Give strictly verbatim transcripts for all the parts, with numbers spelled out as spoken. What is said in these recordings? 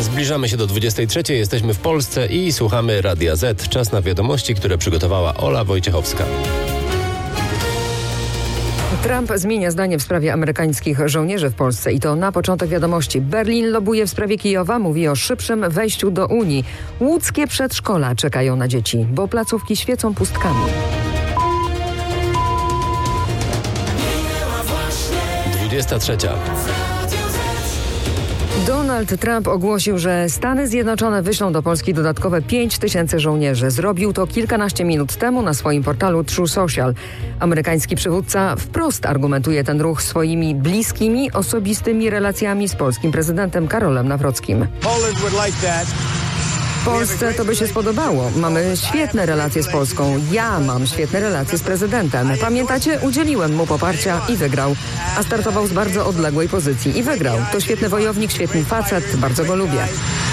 Zbliżamy się do dwudziestej trzeciej, jesteśmy w Polsce i słuchamy Radia Z. Czas na wiadomości, które przygotowała Ola Wojciechowska. Trump zmienia zdanie w sprawie amerykańskich żołnierzy w Polsce i to na początek wiadomości. Berlin lobuje w sprawie Kijowa, mówi o szybszym wejściu do Unii. Łódzkie przedszkola czekają na dzieci, bo placówki świecą pustkami. dwudziesta trzecia. Donald Trump ogłosił, że Stany Zjednoczone wyślą do Polski dodatkowe pięć tysięcy żołnierzy. Zrobił to kilkanaście minut temu na swoim portalu True Social. Amerykański przywódca wprost argumentuje ten ruch swoimi bliskimi, osobistymi relacjami z polskim prezydentem Karolem Nawrockim. Polsce to by się spodobało. Mamy świetne relacje z Polską. Ja mam świetne relacje z prezydentem. Pamiętacie? Udzieliłem mu poparcia i wygrał. A startował z bardzo odległej pozycji i wygrał. To świetny wojownik, świetny facet. Bardzo go lubię.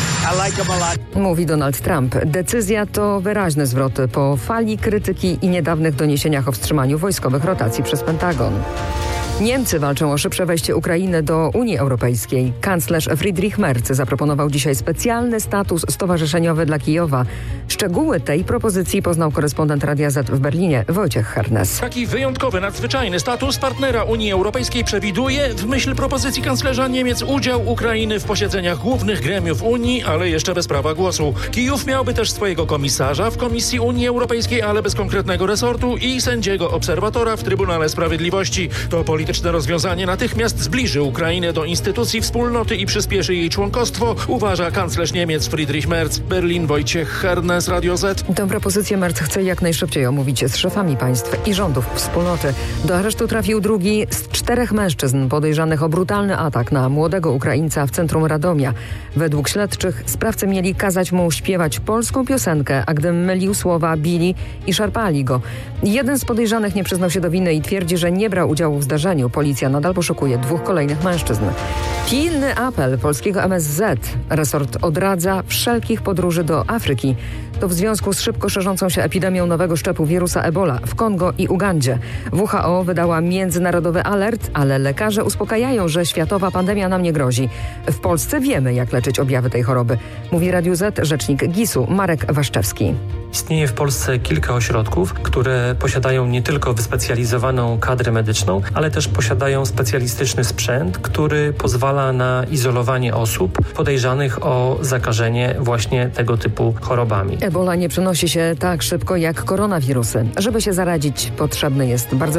Mówi Donald Trump. Decyzja to wyraźny zwrot po fali krytyki i niedawnych doniesieniach o wstrzymaniu wojskowych rotacji przez Pentagon. Niemcy walczą o szybsze wejście Ukrainy do Unii Europejskiej. Kanclerz Friedrich Merz zaproponował dzisiaj specjalny status stowarzyszeniowy dla Kijowa. Szczegóły tej propozycji poznał korespondent Radia Z w Berlinie Wojciech Hernes. Taki wyjątkowy, nadzwyczajny status partnera Unii Europejskiej przewiduje, w myśl propozycji kanclerza Niemiec, udział Ukrainy w posiedzeniach głównych gremiów Unii, ale jeszcze bez prawa głosu. Kijów miałby też swojego komisarza w Komisji Unii Europejskiej, ale bez konkretnego resortu i sędziego obserwatora w Trybunale Sprawiedliwości. To polityczne rozwiązanie natychmiast zbliży Ukrainę do instytucji wspólnoty i przyspieszy jej członkostwo, uważa kanclerz Niemiec Friedrich Merz. Berlin, Wojciech Hernes, Radio Z. Tę propozycję Merz chce jak najszybciej omówić z szefami państw i rządów wspólnoty. Do aresztu trafił drugi z czterech mężczyzn podejrzanych o brutalny atak na młodego Ukraińca w centrum Radomia. Według śledczych sprawcy mieli kazać mu śpiewać polską piosenkę, a gdy mylił słowa, bili i szarpali go. Jeden z podejrzanych nie przyznał się do winy i twierdzi, że nie brał udziału w zdarzeniu. Policja nadal poszukuje dwóch kolejnych mężczyzn. Pilny apel polskiego M S Z. Resort odradza wszelkich podróży do Afryki. To w związku z szybko szerzącą się epidemią nowego szczepu wirusa Ebola w Kongo i Ugandzie. W H O wydała międzynarodowy alert, ale lekarze uspokajają, że światowa pandemia nam nie grozi. W Polsce wiemy, jak leczyć objawy tej choroby, mówi Radiu Z rzecznik gisu Marek Waszczewski. Istnieje w Polsce kilka ośrodków, które posiadają nie tylko wyspecjalizowaną kadrę medyczną, ale też posiadają specjalistyczny sprzęt, który pozwala na izolowanie osób podejrzanych o zakażenie właśnie tego typu chorobami. Ebola nie przenosi się tak szybko jak koronawirusy. Żeby się zaradzić, potrzebny jest bardzo